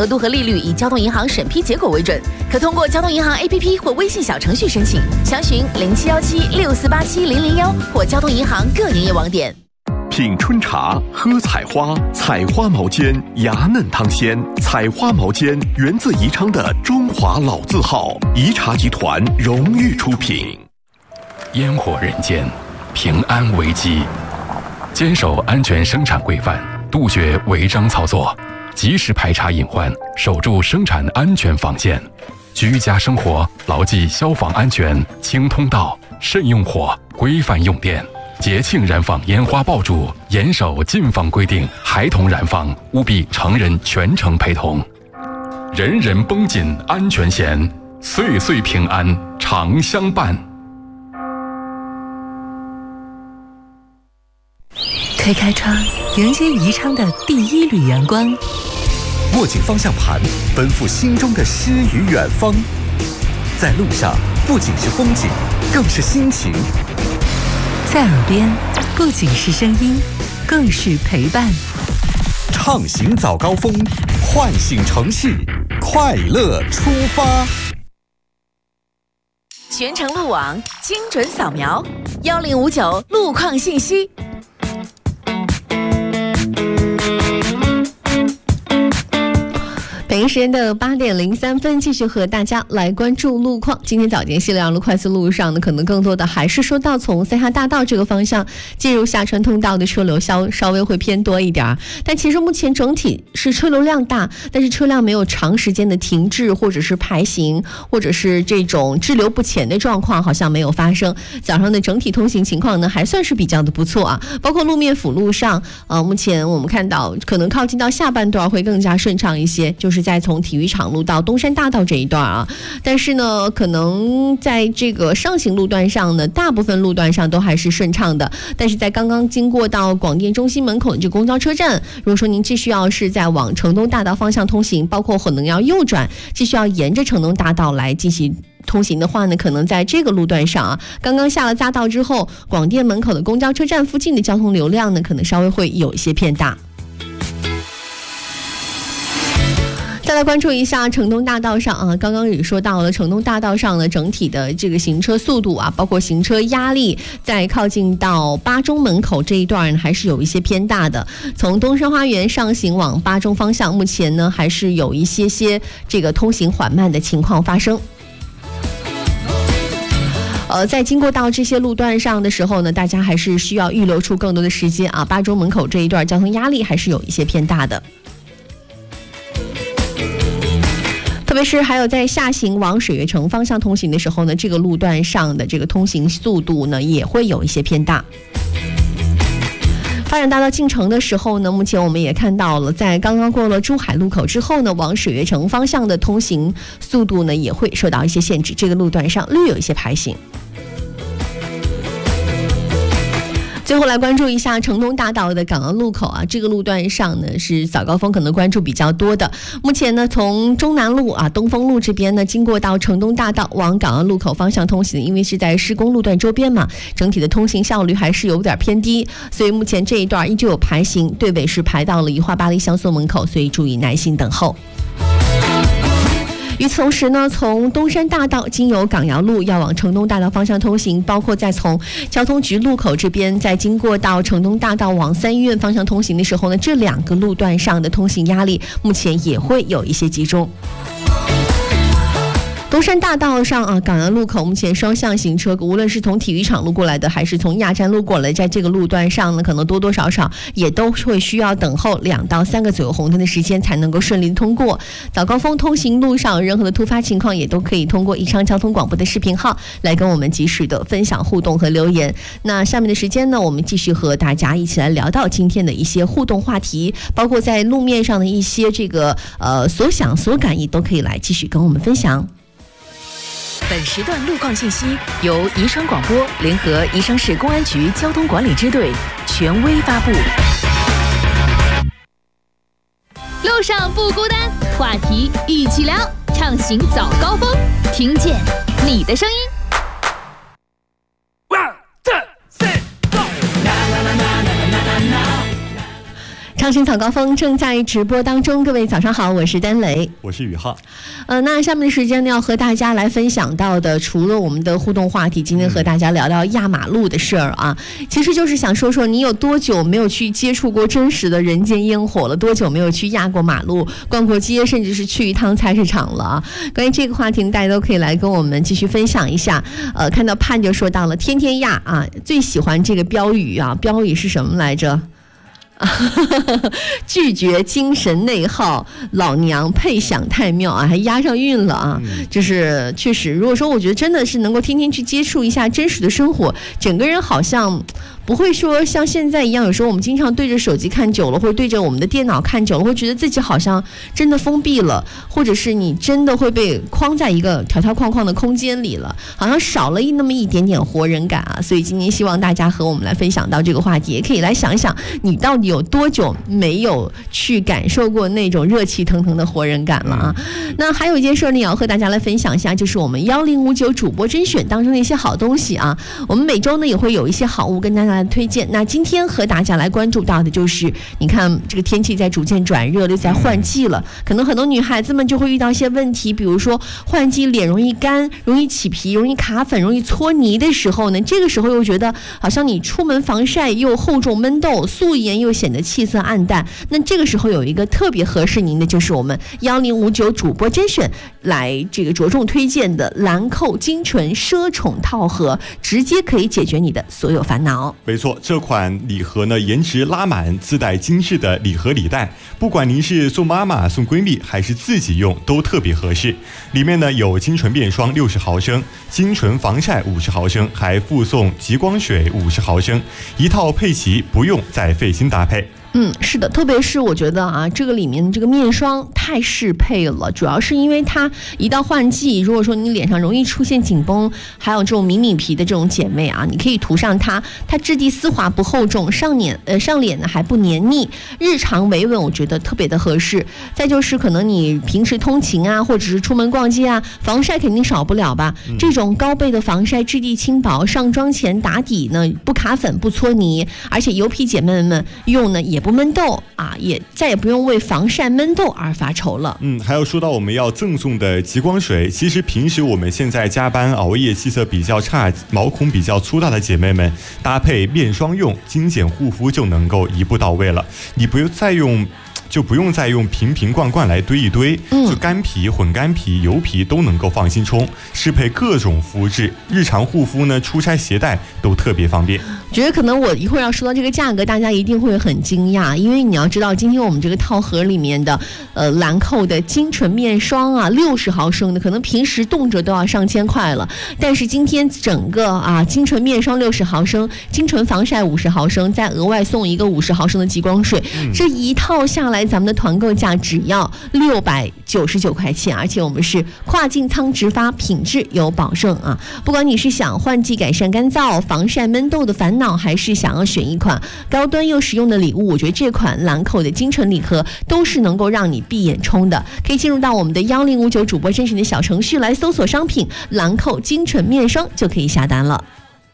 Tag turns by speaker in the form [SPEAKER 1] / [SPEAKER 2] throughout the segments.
[SPEAKER 1] 额度和利率以交通银行审批结果为准，可通过交通银行 APP 或微信小程序申请，详询0717648700或交通银行各营业网点。
[SPEAKER 2] 品春茶，喝采花，采花毛尖，芽嫩汤鲜。采花毛尖源自宜昌的中华老字号，宜茶集团荣誉出品。
[SPEAKER 3] 烟火人间，平安危机，坚守安全生产规范，杜绝违章操作，及时排查隐患，守住生产安全防线。居家生活牢记消防安全，清通道，慎用火，规范用电。节庆燃放烟花爆竹，严守禁放规定，孩童燃放务必成人全程陪同。人人绷紧安全弦，岁岁平安常相伴。
[SPEAKER 4] 推开窗，迎接宜昌的第一缕阳光。
[SPEAKER 5] 握紧方向盘，奔赴心中的诗与远方。在路上，不仅是风景，更是心情。
[SPEAKER 4] 在耳边，不仅是声音，更是陪伴。
[SPEAKER 5] 畅行早高峰，唤醒城市，快乐出发。
[SPEAKER 1] 全程路网，精准扫描，1059路况信息。北京时间的8点03分，继续和大家来关注路况。今天早间西两路快速路上呢，可能更多的还是说到从三峡大道这个方向进入下川通道的车流稍微会偏多一点，但其实目前整体是车流量大，但是车辆没有长时间的停滞或者是排行，或者是这种滞留不前的状况好像没有发生。早上的整体通行情况呢还算是比较的不错啊，包括路面辅路上，目前我们看到可能靠近到下半段会更加顺畅一些，就是在从体育场路到东山大道这一段啊，但是呢，可能在这个上行路段上呢，大部分路段上都还是顺畅的。但是在刚刚经过到广电中心门口的这个公交车站，如果说您继续要是在往城东大道方向通行，包括可能要右转，继续要沿着城东大道来进行通行的话呢，可能在这个路段上啊，刚刚下了匝道之后，广电门口的公交车站附近的交通流量呢，可能稍微会有一些偏大。再来关注一下城东大道上啊，刚刚也说到了城东大道上的整体的这个行车速度啊，包括行车压力，在靠近到八中门口这一段还是有一些偏大的。从东山花园上行往八中方向，目前呢还是有一些这个通行缓慢的情况发生。在经过到这些路段上的时候呢，大家还是需要预留出更多的时间啊。八中门口这一段交通压力还是有一些偏大的。特别是还有在下行往水悦城方向通行的时候呢，这个路段上的这个通行速度呢也会有一些偏大。发展大道进城的时候呢，目前我们也看到了，在刚刚过了珠海路口之后呢，往水悦城方向的通行速度呢也会受到一些限制，这个路段上略有一些排行。最后来关注一下城东大道的港澳路口啊，这个路段上呢是早高峰可能关注比较多的。目前呢，从中南路啊、东风路这边呢，经过到城东大道往港澳路口方向通行，因为是在施工路段周边嘛，整体的通行效率还是有点偏低，所以目前这一段依旧有排行，队尾是排到了宜化巴黎乡村门口，所以注意耐心等候。与此同时呢，从东山大道经由港窑路要往城东大道方向通行，包括在从交通局路口这边在经过到城东大道往三医院方向通行的时候呢，这两个路段上的通行压力目前也会有一些集中。东山大道上啊，港阳路口目前双向行车，无论是从体育场路过来的，还是从亚站路过来，在这个路段上呢，可能多多少少也都会需要等候2到3个左右红灯的时间才能够顺利通过。早高峰通行路上任何的突发情况，也都可以通过宜昌交通广播的视频号来跟我们及时的分享互动和留言。那下面的时间呢，我们继续和大家一起来聊到今天的一些互动话题，包括在路面上的一些这个所想所感，也都可以来继续跟我们分享。 本时段路况信息由宜昌广播联合宜昌市公安局交通管理支队权威发布。
[SPEAKER 6] 路上不孤单，话题一起聊，畅行早高峰，听见你的声音。
[SPEAKER 1] 畅行早高峰正在直播当中，各位早上好，我是丹雷，
[SPEAKER 7] 我是宇浩。
[SPEAKER 1] 那下面的时间呢，要和大家来分享到的，除了我们的互动话题，今天和大家聊聊压马路的事儿啊，其实就是想说说你有多久没有去接触过真实的人间烟火了，多久没有去压过马路、逛过街，甚至是去一趟菜市场了啊？关于这个话题，大家都可以来跟我们继续分享一下。看到盼就说到了天天压啊，最喜欢这个标语啊，标语是什么来着？拒绝精神内耗，老娘配享太妙啊，还押上韵了啊！就是确实，如果说我觉得真的是能够天天去接触一下真实的生活，整个人好像不会说像现在一样，有时候我们经常对着手机看久了，或者对着我们的电脑看久了，会觉得自己好像真的封闭了，或者是你真的会被框在一个条条框框的空间里了，好像少了那么一点点活人感啊！所以今天希望大家和我们来分享到这个话题，也可以来想一想，你到底有多久没有去感受过那种热气腾腾的活人感了啊？那还有一件事呢，也要和大家来分享一下，就是我们1059主播甄选当中的一些好东西啊。我们每周呢也会有一些好物跟大家来推荐。那今天和大家来关注到的就是，你看这个天气在逐渐转热，就在换季了，可能很多女孩子们就会遇到一些问题，比如说换季脸容易干、容易起皮、容易卡粉、容易搓泥的时候呢，这个时候又觉得好像你出门防晒又厚重闷痘，素颜又显得气色暗淡，那这个时候有一个特别合适您的，就是我们1059主播甄选来这个着重推荐的兰蔻精纯奢宠套盒，直接可以解决你的所有烦恼。
[SPEAKER 7] 没错，这款礼盒呢，颜值拉满，自带精致的礼盒礼袋，不管您是送妈妈、送闺蜜还是自己用，都特别合适。里面呢有精纯面霜60毫升，精纯防晒50毫升，还附送极光水50毫升，一套配齐，不用再费心搭配。
[SPEAKER 1] 是的，特别是我觉得啊，这个里面这个面霜太适配了，主要是因为它一到换季，如果说你脸上容易出现紧绷，还有这种敏皮的这种姐妹啊，你可以涂上它，它质地丝滑不厚重，上脸呢还不黏腻，日常维稳我觉得特别的合适。再就是可能你平时通勤啊，或者是出门逛街啊，防晒肯定少不了吧，这种高倍的防晒，质地轻薄，上妆前打底呢不卡粉不搓泥，而且油皮姐妹们用呢也不闷痘啊，也再也不用为防晒闷痘而发愁了。
[SPEAKER 7] 还要说到我们要赠送的极光水，其实平时我们现在加班熬夜，气色比较差，毛孔比较粗大的姐妹们，搭配面霜用，精简护肤就能够一步到位了。你不用再用瓶罐罐来堆一堆，就干皮、混干皮、油皮都能够放心冲，适配各种肤质，日常护肤呢，出差携带都特别方便。
[SPEAKER 1] 觉得可能我一会儿要说到这个价格，大家一定会很惊讶，因为你要知道，今天我们这个套盒里面的兰蔻的精纯面霜啊，60毫升的，可能平时动辄都要上千块了，但是今天整个精纯面霜60毫升，精纯防晒50毫升，再额外送一个50毫升的极光水，这一套下来，咱们的团购价只要699块钱，而且我们是跨境仓直发，品质有保证啊！不管你是想换季改善干燥、防晒闷痘的烦恼，还是想要选一款高端又实用的礼物，我觉得这款兰蔻的精纯礼盒都是能够让你闭眼冲的。可以进入到我们的1059主播甄选的小程序来搜索商品兰蔻精纯面霜，就可以下单了。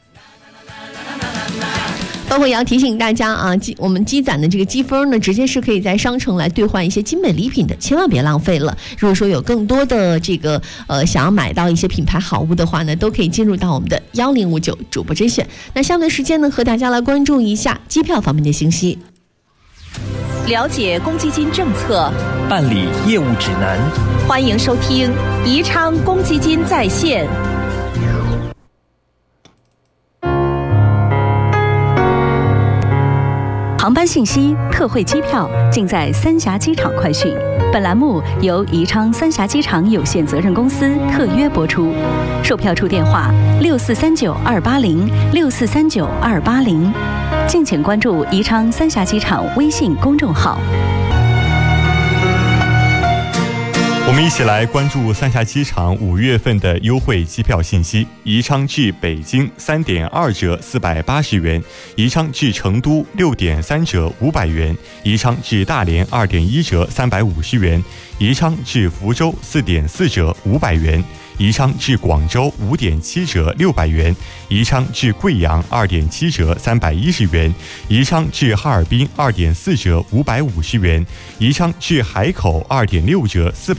[SPEAKER 1] 包括也要提醒大家啊，我们积攒的这个积分呢，直接是可以在商城来兑换一些精美礼品的，千万别浪费了。如果说有更多的这个想要买到一些品牌好物的话呢，都可以进入到我们的1059主播甄选。那下面的时间呢，和大家来关注一下机票方面的信息。
[SPEAKER 8] 了解公积金政策，
[SPEAKER 9] 办理业务指南，
[SPEAKER 8] 欢迎收听宜昌公积金在线。
[SPEAKER 4] 航班信息、特惠机票尽在三峡机场快讯。本栏目由宜昌三峡机场有限责任公司特约播出。售票处电话6439-280，6439-280。敬请关注宜昌三峡机场微信公众号。
[SPEAKER 7] 我们一起来关注三峡机场5月份的优惠机票信息。宜昌至北京3.2折480元，宜昌至成都6.3折500元，宜昌至大连2.1折350元，宜昌至福州4.4折500元， 宜昌至广州5.7折600元，宜昌至贵阳2.7折310元，宜昌至哈尔滨2.4折550元，宜昌至海口2.6折400